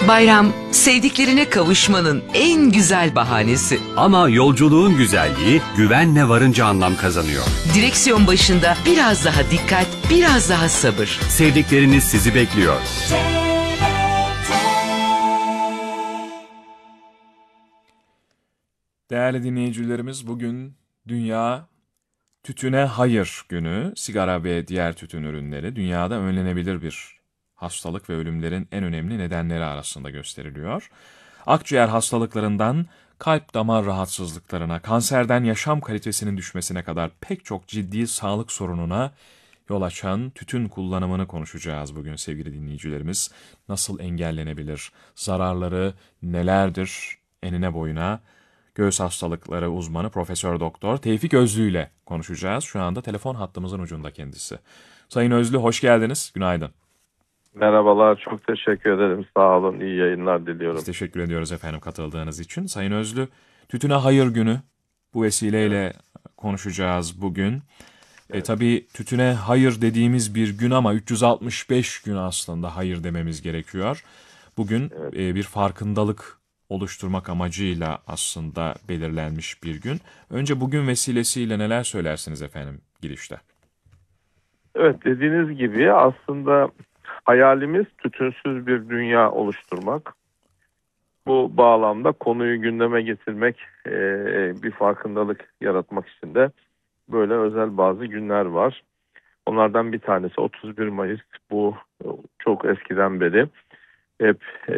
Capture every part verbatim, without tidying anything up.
Bayram, sevdiklerine kavuşmanın en güzel bahanesi. Ama yolculuğun güzelliği güvenle varınca anlam kazanıyor. Direksiyon başında biraz daha dikkat, biraz daha sabır. Sevdikleriniz sizi bekliyor. Değerli dinleyicilerimiz, bugün Dünya Tütüne Hayır Günü. Sigara ve diğer tütün ürünleri dünyada önlenebilir bir hastalık ve ölümlerin en önemli nedenleri arasında gösteriliyor. Akciğer hastalıklarından kalp damar rahatsızlıklarına, kanserden yaşam kalitesinin düşmesine kadar pek çok ciddi sağlık sorununa yol açan tütün kullanımını konuşacağız bugün sevgili dinleyicilerimiz. Nasıl engellenebilir? Zararları nelerdir? Enine boyuna göğüs hastalıkları uzmanı Profesör Doktor Tevfik Özlü ile konuşacağız. Şu anda telefon hattımızın ucunda kendisi. Sayın Özlü, hoş geldiniz. Günaydın. Merhabalar, çok teşekkür ederim. Sağ olun, iyi yayınlar diliyorum. Biz teşekkür ediyoruz efendim katıldığınız için. Sayın Özlü, Tütüne Hayır Günü, bu vesileyle konuşacağız bugün. Evet. E, tabii tütüne hayır dediğimiz bir gün ama üç yüz altmış beş gün aslında hayır dememiz gerekiyor. Bugün evet. e, bir farkındalık oluşturmak amacıyla aslında belirlenmiş bir gün. Önce bugün vesilesiyle neler söylersiniz efendim girişte? Evet, dediğiniz gibi aslında hayalimiz tütünsüz bir dünya oluşturmak. Bu bağlamda konuyu gündeme getirmek, e, bir farkındalık yaratmak için de böyle özel bazı günler var. Onlardan bir tanesi otuz bir Mayıs. Bu çok eskiden beri hep e,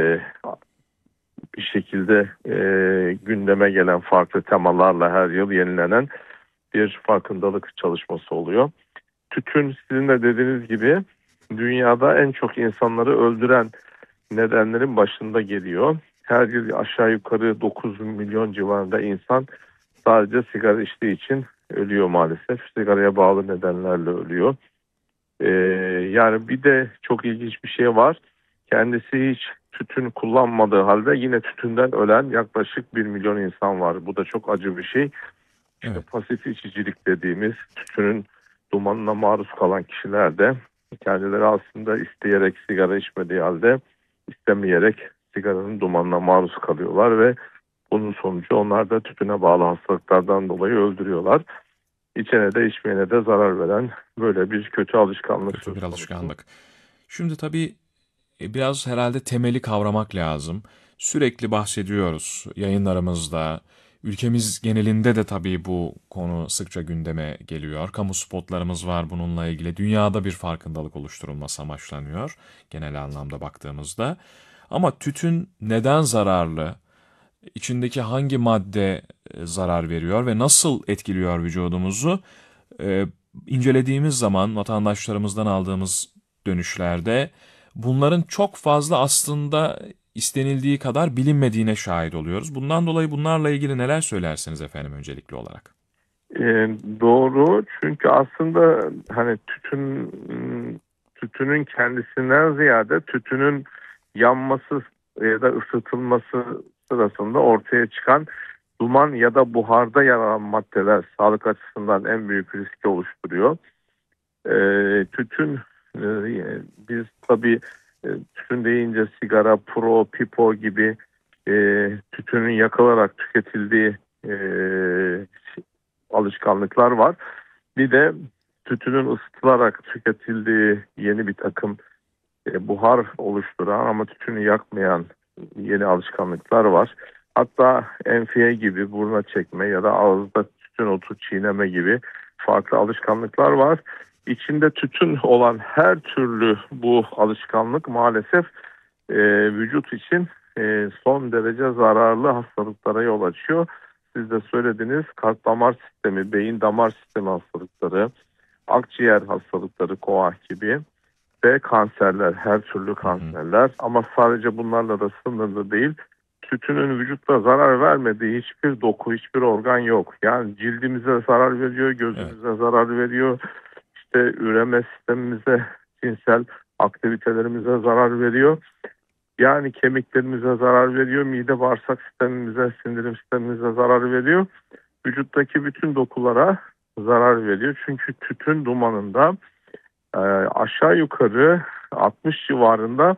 bir şekilde e, gündeme gelen farklı temalarla her yıl yenilenen bir farkındalık çalışması oluyor. Tütün, sizin de dediğiniz gibi dünyada en çok insanları öldüren nedenlerin başında geliyor. Her yıl aşağı yukarı dokuz milyon civarında insan sadece sigara içtiği için ölüyor maalesef. Sigaraya bağlı nedenlerle ölüyor. Ee, yani bir de çok ilginç bir şey var. Kendisi hiç tütün kullanmadığı halde yine tütünden ölen yaklaşık bir milyon insan var. Bu da çok acı bir şey. İşte evet. Pasif içicilik dediğimiz tütünün dumanına maruz kalan kişiler de kendileri aslında isteyerek sigara içmediği halde istemeyerek sigaranın dumanına maruz kalıyorlar ve bunun sonucu onlar da tütüne bağlı hastalıklardan dolayı öldürüyorlar. İçene de içmeyene de zarar veren böyle bir kötü alışkanlık. Kötü bir alışkanlık. Şimdi tabii biraz herhalde temeli kavramak lazım. Sürekli bahsediyoruz yayınlarımızda. Ülkemiz genelinde de tabii bu konu sıkça gündeme geliyor. Kamu spotlarımız var bununla ilgili. Dünyada bir farkındalık oluşturulması amaçlanıyor genel anlamda baktığımızda. Ama tütün neden zararlı? İçindeki hangi madde zarar veriyor ve nasıl etkiliyor vücudumuzu? Ee, incelediğimiz zaman vatandaşlarımızdan aldığımız dönüşlerde bunların çok fazla aslında istenildiği kadar bilinmediğine şahit oluyoruz. Bundan dolayı bunlarla ilgili neler söylersiniz efendim öncelikli olarak? E, doğru, çünkü aslında hani tütün tütünün kendisinden ziyade tütünün yanması ya da ısıtılması sırasında ortaya çıkan duman ya da buharda yer alan maddeler sağlık açısından en büyük riski oluşturuyor. E, tütün e, biz tabii e, tütün deyince sigara, pro, pipo gibi e, tütünün yakılarak tüketildiği e, alışkanlıklar var. Bir de tütünün ısıtılarak tüketildiği yeni bir takım e, buhar oluşturan ama tütünü yakmayan yeni alışkanlıklar var. Hatta enfiye gibi buruna çekme ya da ağızda tütün otu çiğneme gibi farklı alışkanlıklar var. İçinde tütün olan her türlü bu alışkanlık maalesef e, vücut için e, son derece zararlı hastalıklara yol açıyor. Siz de söylediniz, kalp damar sistemi, beyin damar sistemi hastalıkları, akciğer hastalıkları, koah gibi ve kanserler, her türlü kanserler. Ama sadece bunlarla da sınırlı değil. Tütünün vücutta zarar vermediği hiçbir doku, hiçbir organ yok. Yani cildimize zarar veriyor, gözümüze evet. zarar veriyor. İşte üreme sistemimize, cinsel aktivitelerimize zarar veriyor. Yani kemiklerimize zarar veriyor, mide bağırsak sistemimize, sindirim sistemimize zarar veriyor. Vücuttaki bütün dokulara zarar veriyor. Çünkü tütün dumanında e, aşağı yukarı altmış civarında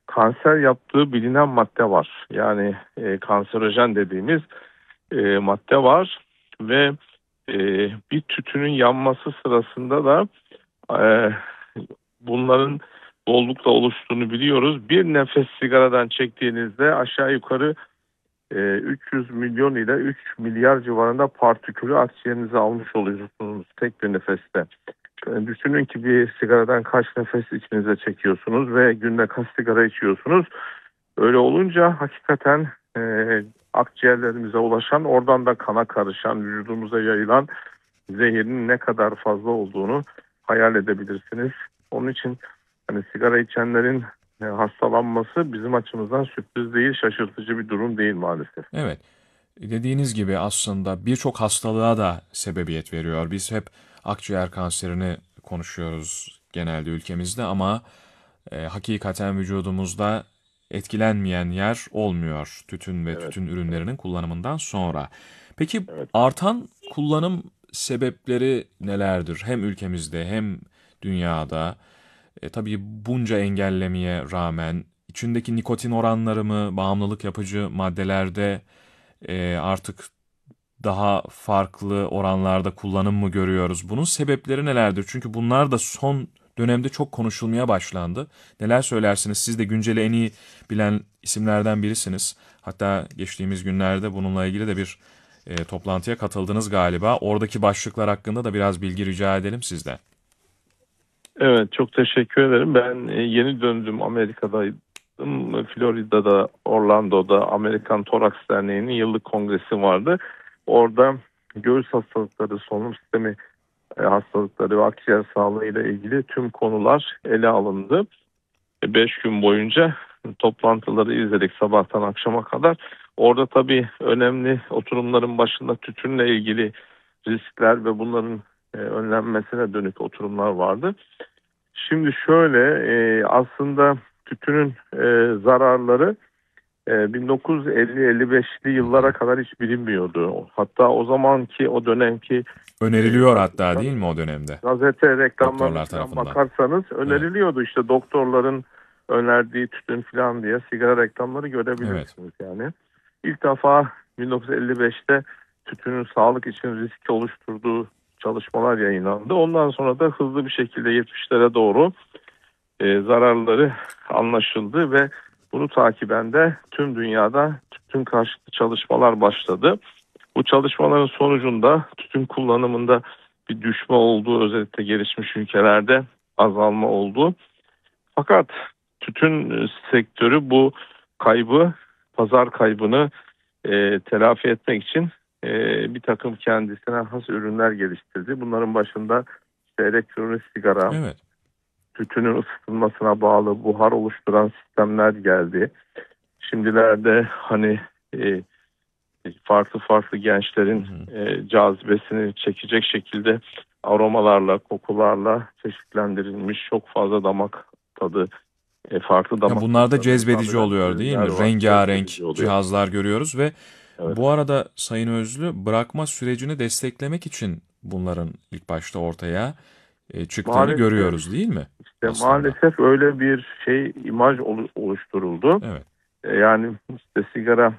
kanser yaptığı bilinen madde var. Yani e, kanserojen dediğimiz e, madde var ve e, bir tütünün yanması sırasında da e, bunların bollukla oluştuğunu biliyoruz. Bir nefes sigaradan çektiğinizde aşağı yukarı e, üç yüz milyon ile üç milyar civarında partikülü akciğerinize almış oluyorsunuz tek bir nefeste. E, düşünün ki bir sigaradan kaç nefes içinize çekiyorsunuz ve günde kaç sigara içiyorsunuz. Öyle olunca hakikaten e, akciğerlerimize ulaşan, oradan da kana karışan, vücudumuza yayılan zehirin ne kadar fazla olduğunu hayal edebilirsiniz. Onun için hani sigara içenlerin e, hastalanması bizim açımızdan sürpriz değil, şaşırtıcı bir durum değil maalesef. Evet. Dediğiniz gibi aslında birçok hastalığa da sebebiyet veriyor. Biz hep akciğer kanserini konuşuyoruz genelde ülkemizde ama e, hakikaten vücudumuzda etkilenmeyen yer olmuyor tütün ve Evet. tütün ürünlerinin kullanımından sonra. Peki Evet. artan kullanım sebepleri nelerdir? Hem ülkemizde hem dünyada. E, tabii bunca engellemeye rağmen içindeki nikotin oranları mı, bağımlılık yapıcı maddelerde e, artık daha farklı oranlarda kullanım mı görüyoruz? Bunun sebepleri nelerdir? Çünkü bunlar da son dönemde çok konuşulmaya başlandı. Neler söylersiniz? Siz de günceli en iyi bilen isimlerden birisiniz. Hatta geçtiğimiz günlerde bununla ilgili de bir e, toplantıya katıldınız galiba. Oradaki başlıklar hakkında da biraz bilgi rica edelim sizden. Evet, çok teşekkür ederim. Ben e, yeni döndüm, Amerika'daydım. Florida'da, Orlando'da Amerikan Toraks Derneği'nin yıllık kongresi vardı. Orada göğüs hastalıkları, solunum sistemi e, hastalıkları ve akciğer sağlığı ile ilgili tüm konular ele alındı. E, Beş gün boyunca toplantıları izledik sabahtan akşama kadar. Orada tabii önemli oturumların başında tütünle ilgili riskler ve bunların e, önlenmesine dönük oturumlar vardı. Şimdi şöyle e, aslında tütünün e, zararları e, bin dokuz yüz elli elli beşli yıllara kadar hiç bilinmiyordu. Hatta o zamanki o dönemki Öneriliyor e, hatta değil mi o dönemde? gazete reklamlarına Doktorlar falan tarafından. bakarsanız öneriliyordu. İşte doktorların önerdiği tütün falan diye sigara reklamları görebilirsiniz yani. İlk defa bin dokuz yüz elli beşte tütünün sağlık için risk oluşturduğu çalışmalar yayınlandı. Ondan sonra da hızlı bir şekilde yetmişlere doğru e, zararları anlaşıldı ve bunu takiben de tüm dünyada tütün karşıtı çalışmalar başladı. Bu çalışmaların sonucunda tütün kullanımında bir düşme olduğu, özellikle gelişmiş ülkelerde azalma oldu. Fakat tütün sektörü bu kaybı, pazar kaybını e, telafi etmek için e, bir takım kendisine has ürünler geliştirdi. Bunların başında işte elektronik sigara, Evet. tütünün ısıtılmasına bağlı buhar oluşturan sistemler geldi. Şimdilerde hani e, farklı farklı gençlerin Hı hı. e, cazibesini çekecek şekilde aromalarla, kokularla çeşitlendirilmiş çok fazla damak tadı, e, farklı Ya damak bunlar da tatlarına cezbedici hitap eden oluyor değil ürünler mi? var. Rengarenk Cezbedici oluyor. cihazlar görüyoruz ve Evet. bu arada Sayın Özlü bırakma sürecini desteklemek için bunların ilk başta ortaya e, çıktığını Maalesef görüyoruz değil mi? işte Aslında. maalesef öyle bir şey imaj olu- oluşturuldu. Evet. E, Yani işte sigara